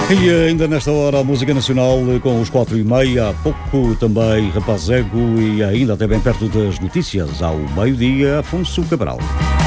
E ainda nesta hora a música nacional com os 4h30, há pouco também Rapaz Ego e ainda até bem perto das notícias, ao meio-dia, Afonso Cabral.